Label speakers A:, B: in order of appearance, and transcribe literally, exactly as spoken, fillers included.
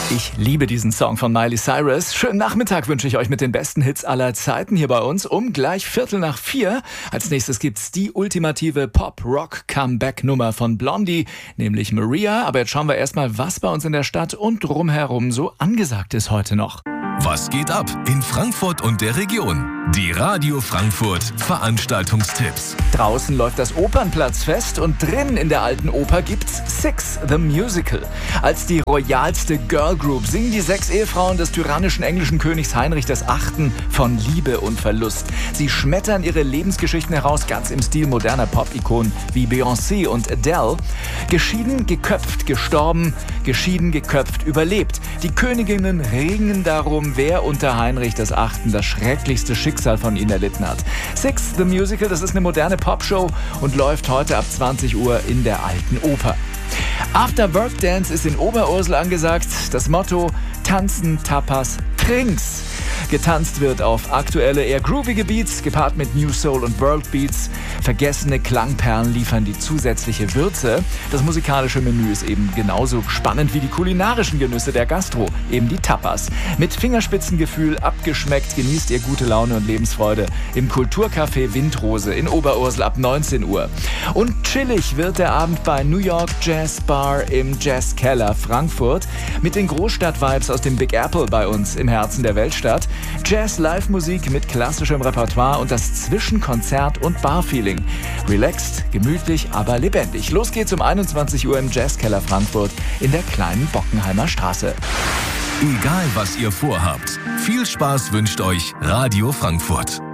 A: Ich liebe diesen Song von Miley Cyrus. Schönen Nachmittag wünsche ich euch mit den besten Hits aller Zeiten hier bei uns um gleich Viertel nach vier. Als nächstes gibt's die ultimative Pop-Rock-Comeback-Nummer von Blondie, nämlich Maria. Aber jetzt schauen wir erstmal, was bei uns in der Stadt und drumherum so angesagt ist heute noch.
B: Was geht ab in Frankfurt und der Region? Die Radio Frankfurt Veranstaltungstipps.
A: Draußen läuft das Opernplatzfest und drinnen in der Alten Oper gibt's Six, the Musical. Als die royalste Girl Group singen die sechs Ehefrauen des tyrannischen englischen Königs Heinrich der Achte von Liebe und Verlust. Sie schmettern ihre Lebensgeschichten heraus, ganz im Stil moderner Pop-Ikonen wie Beyoncé und Adele. Geschieden, geköpft, gestorben, geschieden, geköpft, überlebt. Die Königinnen ringen darum, wer unter Heinrich der Achte das schrecklichste Schicksal von ihnen erlitten hat. Six, the Musical, das ist eine moderne Popshow und läuft heute ab zwanzig Uhr in der Alten Oper. After Work Dance ist in Oberursel angesagt. Das Motto: Tanzen, Tapas, Trinks. Getanzt wird auf aktuelle, eher groovige Beats, gepaart mit New Soul und World Beats. Vergessene Klangperlen liefern die zusätzliche Würze. Das musikalische Menü ist eben genauso spannend wie die kulinarischen Genüsse der Gastro, eben die Tapas. Mit Fingerspitzengefühl abgeschmeckt genießt ihr gute Laune und Lebensfreude im Kulturcafé Windrose in Oberursel ab neunzehn Uhr. Und chillig wird der Abend bei New York Jazz Bar im Jazzkeller Frankfurt mit den Großstadt-Vibes aus dem Big Apple bei uns im Herzen der Weltstadt. Jazz-Live-Musik mit klassischem Repertoire und das Zwischenkonzert- und Bar-Feeling. Relaxed, gemütlich, aber lebendig. Los geht's um einundzwanzig Uhr im Jazzkeller Frankfurt in der kleinen Bockenheimer Straße.
B: Egal was ihr vorhabt, viel Spaß wünscht euch Radio Frankfurt.